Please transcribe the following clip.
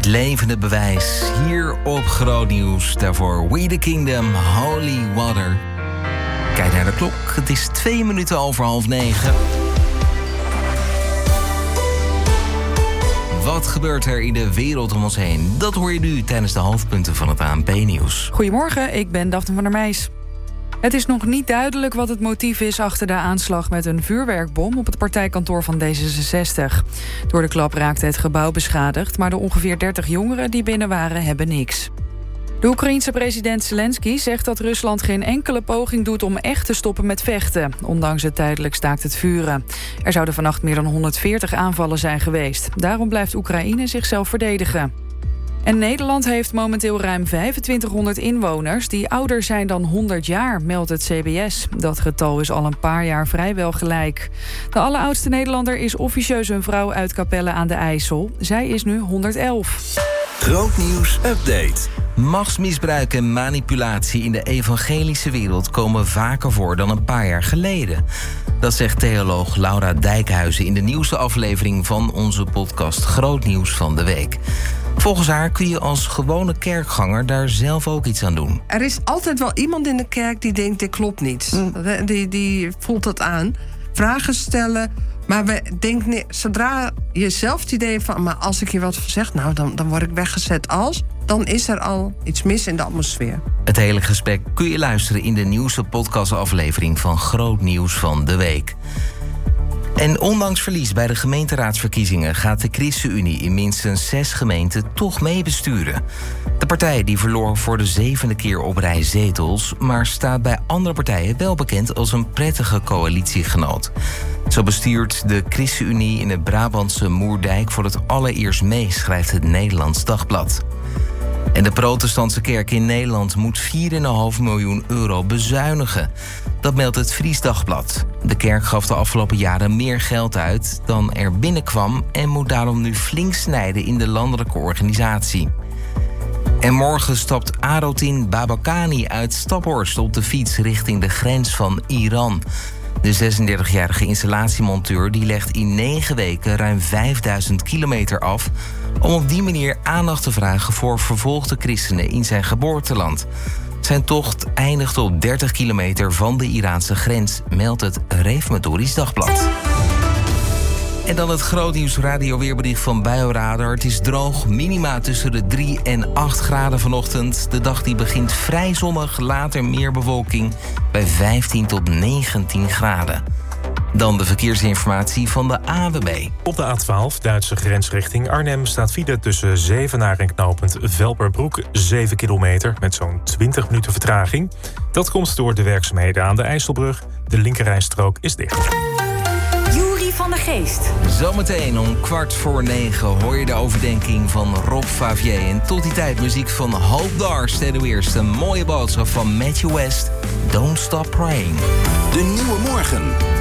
Het levende bewijs, hier op Groot Nieuws. Daarvoor We the Kingdom, Holy Water. Kijk naar de klok, het is 2 minuten over 8:30. Wat gebeurt er in de wereld om ons heen? Dat hoor je nu tijdens de hoofdpunten van het ANP-nieuws. Goedemorgen, ik ben Daphne van der Meijs. Het is nog niet duidelijk wat het motief is achter de aanslag met een vuurwerkbom op het partijkantoor van D66. Door de klap raakte het gebouw beschadigd, maar de ongeveer 30 jongeren die binnen waren hebben niks. De Oekraïense president Zelensky zegt dat Rusland geen enkele poging doet om echt te stoppen met vechten, ondanks het tijdelijk staakt het vuren. Er zouden vannacht meer dan 140 aanvallen zijn geweest. Daarom blijft Oekraïne zichzelf verdedigen. En Nederland heeft momenteel ruim 2500 inwoners die ouder zijn dan 100 jaar, meldt het CBS. Dat getal is al een paar jaar vrijwel gelijk. De alleroudste Nederlander is officieus een vrouw uit Capelle aan de IJssel. Zij is nu 111. Groot Nieuws Update. Machtsmisbruik en manipulatie in de evangelische wereld komen vaker voor dan een paar jaar geleden. Dat zegt theoloog Laura Dijkhuizen in de nieuwste aflevering van onze podcast Groot Nieuws van de Week. Volgens haar kun je als gewone kerkganger daar zelf ook iets aan doen. Er is altijd wel iemand in de kerk die denkt, dit klopt niet. Die voelt dat aan. Vragen stellen. Maar we denken, zodra je zelf het idee van, maar als ik hier wat van zeg, nou, dan word ik weggezet als, dan is er al iets mis in de atmosfeer. Het hele gesprek kun je luisteren in de nieuwste podcastaflevering van Groot Nieuws van de Week. En ondanks verlies bij de gemeenteraadsverkiezingen gaat de ChristenUnie in minstens 6 gemeenten toch meebesturen. De partij die verloor voor de 7e keer op rij zetels, maar staat bij andere partijen wel bekend als een prettige coalitiegenoot. Zo bestuurt de ChristenUnie in het Brabantse Moerdijk voor het allereerst mee, schrijft het Nederlands Dagblad. En de protestantse kerk in Nederland moet 4,5 miljoen euro bezuinigen. Dat meldt het Fries Dagblad. De kerk gaf de afgelopen jaren meer geld uit dan er binnenkwam en moet daarom nu flink snijden in de landelijke organisatie. En morgen stapt Arotin Babakani uit Staphorst op de fiets richting de grens van Iran. De 36-jarige installatiemonteur die legt in 9 weken ruim 5000 kilometer af om op die manier aandacht te vragen voor vervolgde christenen in zijn geboorteland. Zijn tocht eindigt op 30 kilometer van de Iraanse grens, meldt het Reformatorisch Dagblad. En dan het grootnieuws radioweerbericht van Buienradar. Het is droog, minima tussen de 3 en 8 graden vanochtend. De dag die begint vrij zonnig, later meer bewolking bij 15 tot 19 graden. Dan de verkeersinformatie van de ANWB. Op de A12, Duitse grens richting Arnhem, staat file tussen Zevenaar en knooppunt Velperbroek 7 kilometer met zo'n 20 minuten vertraging. Dat komt door de werkzaamheden aan de IJsselbrug. De linkerrijstrook is dicht. Juri van der Geest. Zometeen om 8:45 hoor je de overdenking van Rob Favier. En tot die tijd muziek van Hope Darst. En eerst een mooie boodschap van Matthew West. Don't Stop Praying. De Nieuwe Morgen.